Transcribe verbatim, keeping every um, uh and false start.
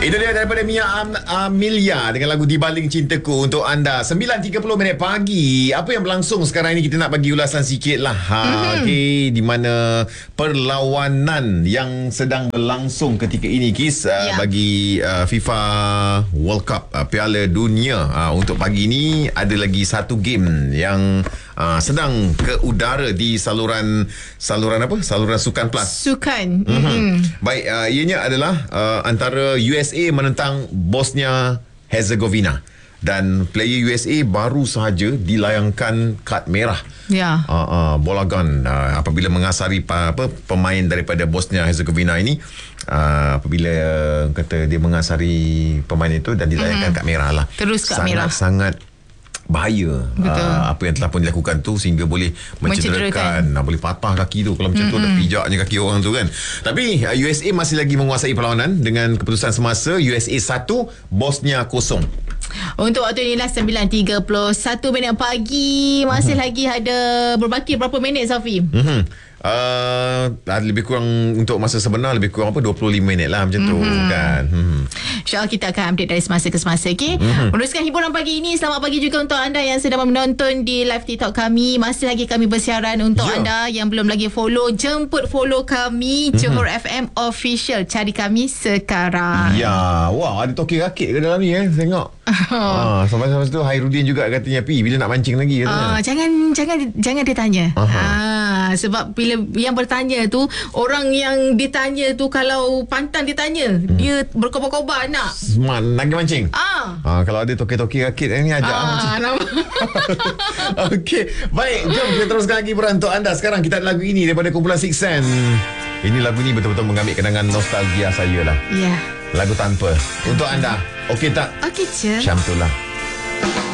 Itu dia daripada Mia Am, Amelia dengan lagu Di Baling Cintaku untuk anda. sembilan tiga puluh minit pagi. Apa yang berlangsung sekarang ini, kita nak bagi ulasan sikit lah. Ha, mm-hmm. Okay, di mana perlawanan yang sedang berlangsung ketika ini, Kis, uh, yeah. bagi uh, FIFA World Cup, uh, Piala Dunia. Uh, untuk pagi ini ada lagi satu game yang uh, sedang ke udara di saluran saluran apa? Saluran Sukan Plus. Sukan. Mm-hmm. Mm-hmm. Baik, uh, ianya adalah uh, antara U S A menentang Bosnia Herzegovina, dan player U S A baru sahaja dilayangkan kad merah. Ya. Uh, uh, Bolagan uh, apabila mengasari pa, apa pemain daripada Bosnia Herzegovina ini, uh, apabila uh, kata dia mengasari pemain itu dan dilayangkan mm-hmm. kad merah lah. Terus kad merah. Sangat bahaya uh, apa yang telah pun dilakukan tu, sehingga boleh mencederakan, uh, boleh patah kaki tu kalau macam mm-hmm. tu, dah pijaknya kaki orang tu kan. Tapi uh, U S A masih lagi menguasai perlawanan dengan keputusan semasa. U S A satu, Bosnia kosong. Untuk waktu inilah sembilan tiga puluh satu minit pagi. Masih mm-hmm. lagi ada berbaki berapa minit, Safi? Mhm. Uh, lebih kurang untuk masa sebenar, lebih kurang apa dua puluh lima minit lah macam mm-hmm. tu kan. Hmm. InsyaAllah kita akan update dari semasa ke semasa, okay? Mm-hmm. Meneruskan hiburan pagi ini. Selamat pagi juga untuk anda yang sedang menonton di live TikTok kami. Masih lagi kami bersiaran untuk yeah. anda yang belum lagi follow. Jemput follow kami, Johor mm-hmm. F M Official. Cari kami sekarang. Ya, wah, ada toki rakit ke dalam ni eh, tengok. Ah, sampai-sampai tu Hairudin juga katanya, Pi, bila nak mancing lagi katanya. Ah, jangan jangan jangan dia tanya. Ah, sebab bila yang bertanya tu, orang yang ditanya tu kalau pantang ditanya, hmm. dia berkobar-kobar nak. Smart, lagi mancing. Ah. ah kalau ada toki-toki rakit ni ajak ah, mancing. Okey, baik, jom kita teruskan lagi hiburan untuk anda. Sekarang kita ada lagu ini daripada kumpulan Six Sense. Ini lagu ni betul-betul mengambil kenangan nostalgia saya lah. Ya. Yeah. Lagu Tanpa untuk anda. Okey tak? Okey je. Macam tu lah.